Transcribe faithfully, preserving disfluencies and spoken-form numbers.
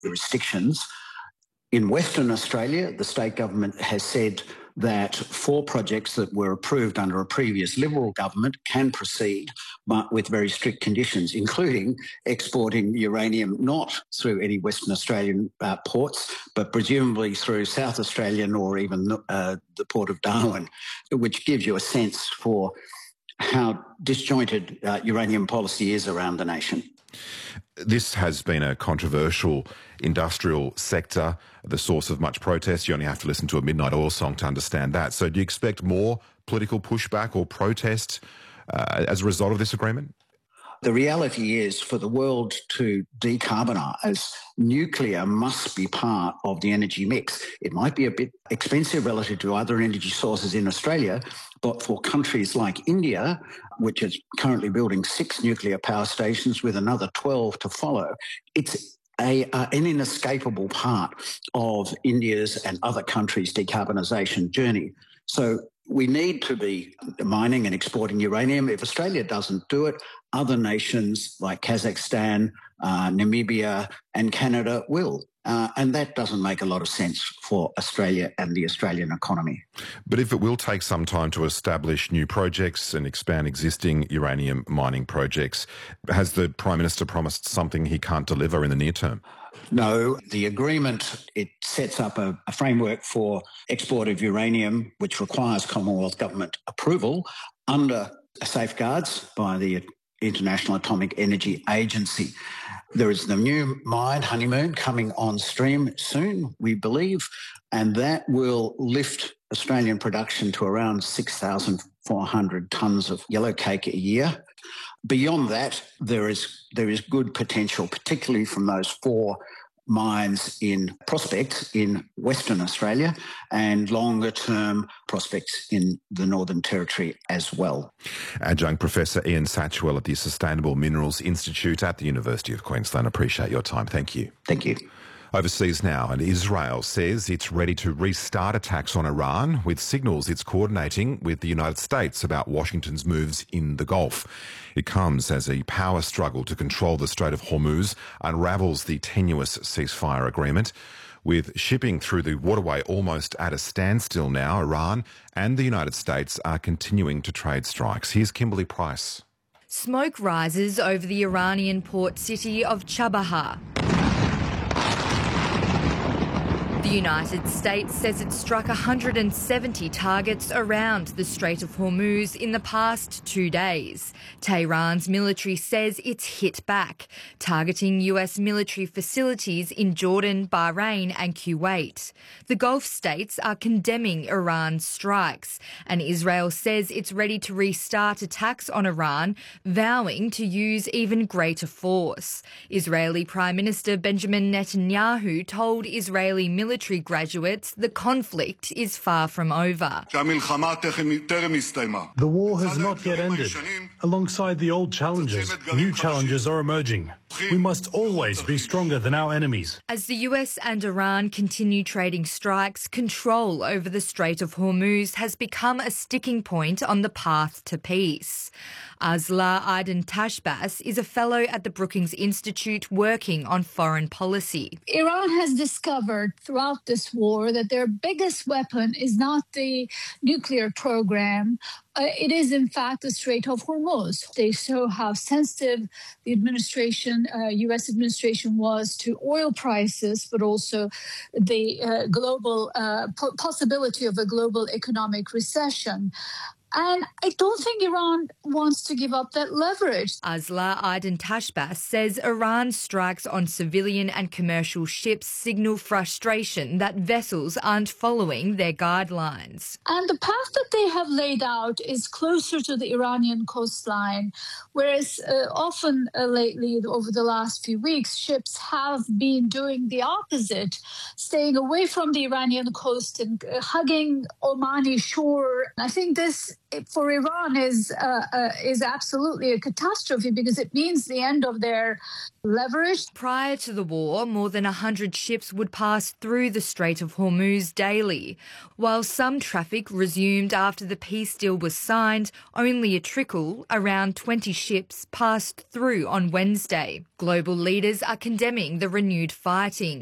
jurisdictions. In Western Australia, the state government has said that four projects that were approved under a previous Liberal government can proceed, but with very strict conditions, including exporting uranium not through any Western Australian uh, ports, but presumably through South Australian or even uh, the port of Darwin, which gives you a sense for how disjointed uh, uranium policy is around the nation. This has been a controversial industrial sector, the source of much protest. You only have to listen to a Midnight Oil song to understand that. So do you expect more political pushback or protest uh, as a result of this agreement? The reality is, for the world to decarbonise, nuclear must be part of the energy mix. It might be a bit expensive relative to other energy sources in Australia, but for countries like India, which is currently building six nuclear power stations with another twelve to follow, it's a, uh, an inescapable part of India's and other countries' decarbonisation journey. So we need to be mining and exporting uranium. If Australia doesn't do it, other nations like Kazakhstan, uh, Namibia and Canada will. Uh, and that doesn't make a lot of sense for Australia and the Australian economy. But if it will take some time to establish new projects and expand existing uranium mining projects, has the Prime Minister promised something he can't deliver in the near term? No, the agreement, it sets up a, a framework for export of uranium, which requires Commonwealth Government approval under safeguards by the International Atomic Energy Agency. There is the new mine, Honeymoon, coming on stream soon, we believe, and that will lift Australian production to around six thousand four hundred tonnes of yellowcake a year. Beyond that, there is there is good potential, particularly from those four mines in prospects in Western Australia and longer-term prospects in the Northern Territory as well. Adjunct Professor Ian Satchwell at the Sustainable Minerals Institute at the University of Queensland. Appreciate your time. Thank you. Thank you. Overseas now, and Israel says it's ready to restart attacks on Iran with signals it's coordinating with the United States about Washington's moves in the Gulf. It comes as a power struggle to control the Strait of Hormuz unravels the tenuous ceasefire agreement. With shipping through the waterway almost at a standstill now, Iran and the United States are continuing to trade strikes. Here's Kimberly Price. Smoke rises over the Iranian port city of Chabahar. The United States says it struck one hundred seventy targets around the Strait of Hormuz in the past two days. Tehran's military says it's hit back, targeting U S military facilities in Jordan, Bahrain and Kuwait. The Gulf states are condemning Iran's strikes, and Israel says it's ready to restart attacks on Iran, vowing to use even greater force. Israeli Prime Minister Benjamin Netanyahu told Israeli military graduates the conflict is far from over. The war has not yet ended. Alongside the old challenges, new challenges are emerging. We must always be stronger than our enemies. As the U S and Iran continue trading strikes, control over the Strait of Hormuz has become a sticking point on the path to peace. Asla Aydin Tashbas is a fellow at the Brookings Institute working on foreign policy. Iran has discovered throughout this war that their biggest weapon is not the nuclear program. Uh, it is, in fact, the Strait of Hormuz. They show how sensitive the administration, uh, U S administration was to oil prices, but also the uh, global uh, po- possibility of a global economic recession. And I don't think Iran wants to give up that leverage. Asla Aydin Tashbas says Iran's strikes on civilian and commercial ships signal frustration that vessels aren't following their guidelines. And the path that they have laid out is closer to the Iranian coastline, whereas uh, often uh, lately, over the last few weeks, ships have been doing the opposite, staying away from the Iranian coast and uh, hugging Omani shore. I think this for Iran is uh, uh, is absolutely a catastrophe because it means the end of their leverage. Prior to the war, more than one hundred ships would pass through the Strait of Hormuz daily. While some traffic resumed after the peace deal was signed, only a trickle, around twenty ships, passed through on Wednesday. Global leaders are condemning the renewed fighting.